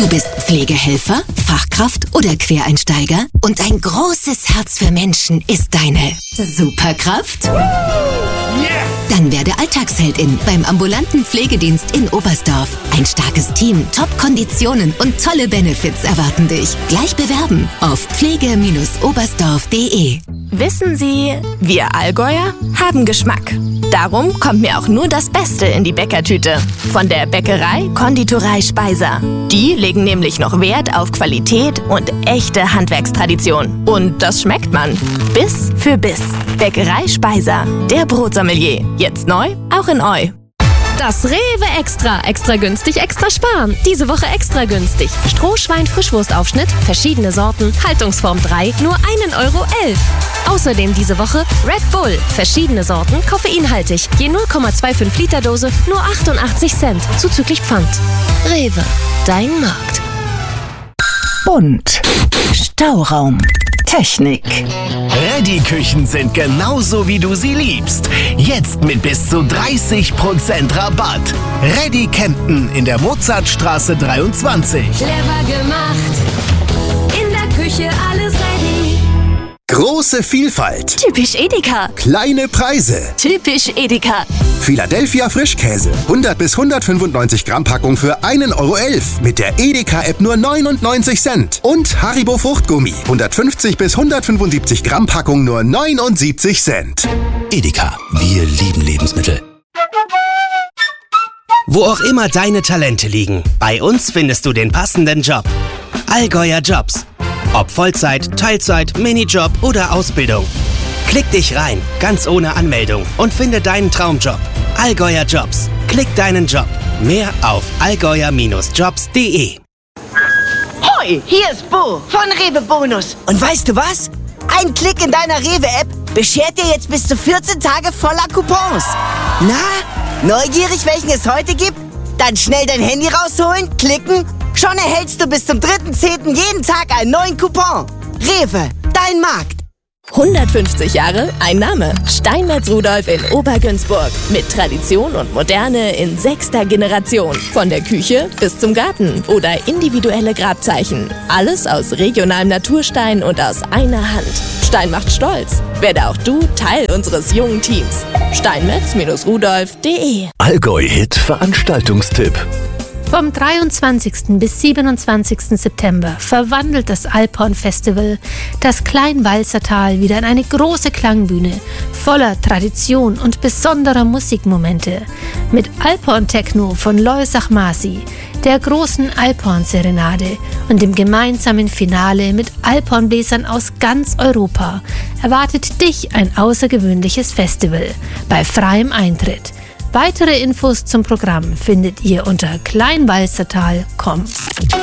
Du bist Pflegehelfer, Fachkraft oder Quereinsteiger und ein großes Herz für Menschen ist deine Superkraft? Dann werde Alltagsheldin beim ambulanten Pflegedienst in Oberstdorf. Ein starkes Team, Top-Konditionen und tolle Benefits erwarten dich. Gleich bewerben auf pflege-oberstdorf.de. Wissen Sie, wir Allgäuer haben Geschmack. Darum kommt mir auch nur das Beste in die Bäckertüte. Von der Bäckerei Konditorei Speiser. Die legen nämlich noch Wert auf Qualität und echte Handwerkstradition. Und das schmeckt man. Biss für Biss. Bäckerei Speiser. Der Brotsommelier. Jetzt neu, auch in Eu. Das Rewe Extra. Extra günstig, extra sparen. Diese Woche extra günstig. Strohschwein-Frischwurstaufschnitt, verschiedene Sorten, Haltungsform 3, nur 1,11 Euro. Außerdem diese Woche Red Bull, verschiedene Sorten, koffeinhaltig, je 0,25 Liter Dose, nur 88 Cent, zuzüglich Pfand. Rewe, dein Markt. Bunt. Stauraum. Technik. Reddy-Küchen sind genauso, wie du sie liebst. Jetzt mit bis zu 30% Rabatt. Reddy Kempten in der Mozartstraße 23. Clever gemacht. In der Küche alles ready. Große Vielfalt. Typisch Edeka. Kleine Preise. Typisch Edeka. Philadelphia Frischkäse. 100 bis 195 Gramm Packung für 1,11 Euro. Mit der Edeka-App nur 99 Cent. Und Haribo Fruchtgummi. 150 bis 175 Gramm Packung nur 79 Cent. Edeka. Wir lieben Lebensmittel. Wo auch immer deine Talente liegen, bei uns findest du den passenden Job. Allgäuer Jobs. Ob Vollzeit, Teilzeit, Minijob oder Ausbildung. Klick dich rein, ganz ohne Anmeldung und finde deinen Traumjob. Allgäuer Jobs. Klick deinen Job. Mehr auf allgäuer-jobs.de. Hoi, hier ist Bo von Rewe Bonus. Und weißt du was? Ein Klick in deiner Rewe-App beschert dir jetzt bis zu 14 Tage voller Coupons. Na, neugierig, welchen es heute gibt? Dann schnell dein Handy rausholen, klicken. Schon erhältst du bis zum 3.10. jeden Tag einen neuen Coupon. Rewe, dein Markt. 150 Jahre, ein Name. Steinmetz Rudolf in Obergünzburg. Mit Tradition und Moderne in 6. Generation. Von der Küche bis zum Garten oder individuelle Grabzeichen. Alles aus regionalem Naturstein und aus einer Hand. Stein macht stolz. Werde auch du Teil unseres jungen Teams. steinmetz-rudolf.de. Allgäu-Hit Veranstaltungstipp. Vom 23. bis 27. September verwandelt das Alphorn Festival das Kleinwalsertal wieder in eine große Klangbühne voller Tradition und besonderer Musikmomente mit Alphorn Techno von Lois Achmasi, der großen Alphorn-Serenade und dem gemeinsamen Finale mit Alphornbläsern aus ganz Europa erwartet dich ein außergewöhnliches Festival bei freiem Eintritt. Weitere Infos zum Programm findet ihr unter kleinwalsertal.com.